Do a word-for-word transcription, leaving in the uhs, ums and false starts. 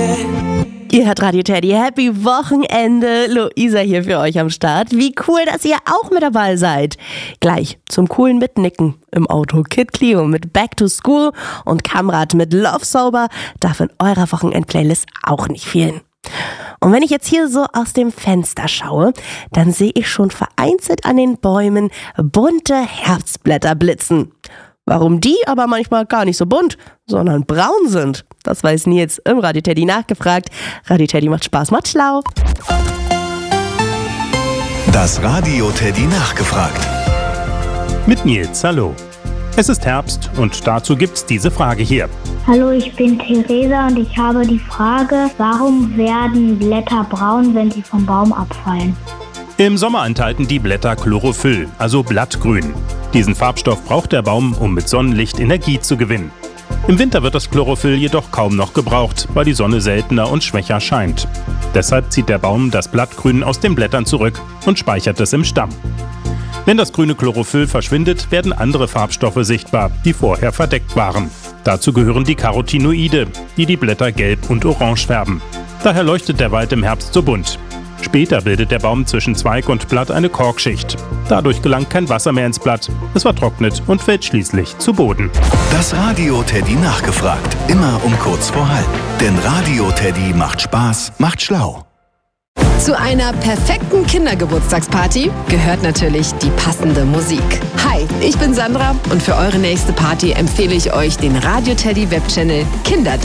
Ihr hört Radio Teddy. Happy Wochenende. Luisa hier für euch am Start. Wie cool, dass ihr auch mit dabei seid. Gleich zum coolen Mitnicken im Auto. Kid Cleo mit Back to School und Kamrat mit Love Sober darf in eurer Wochenend-Playlist auch nicht fehlen. Und wenn ich jetzt hier so aus dem Fenster schaue, dann sehe ich schon vereinzelt an den Bäumen bunte Herbstblätter blitzen. Warum die aber manchmal gar nicht so bunt, sondern braun sind, das weiß Nils im Radio Teddy nachgefragt. Radio Teddy macht Spaß, macht schlau. Das Radio Teddy nachgefragt. Mit Nils, hallo. Es ist Herbst und dazu gibt's diese Frage hier. Hallo, ich bin Theresa und ich habe die Frage, warum werden Blätter braun, wenn sie vom Baum abfallen? Im Sommer enthalten die Blätter Chlorophyll, also Blattgrün. Diesen Farbstoff braucht der Baum, um mit Sonnenlicht Energie zu gewinnen. Im Winter wird das Chlorophyll jedoch kaum noch gebraucht, weil die Sonne seltener und schwächer scheint. Deshalb zieht der Baum das Blattgrün aus den Blättern zurück und speichert es im Stamm. Wenn das grüne Chlorophyll verschwindet, werden andere Farbstoffe sichtbar, die vorher verdeckt waren. Dazu gehören die Carotinoide, die die Blätter gelb und orange färben. Daher leuchtet der Wald im Herbst so bunt. Später bildet der Baum zwischen Zweig und Blatt eine Korkschicht. Dadurch gelangt kein Wasser mehr ins Blatt. Es vertrocknet und fällt schließlich zu Boden. Das Radio Teddy nachgefragt. Immer um kurz vor halb. Denn Radio Teddy macht Spaß, macht schlau. Zu einer perfekten Kindergeburtstagsparty gehört natürlich die passende Musik. Hi, ich bin Sandra und für eure nächste Party empfehle ich euch den Radio Teddy Webchannel Kinderdisco.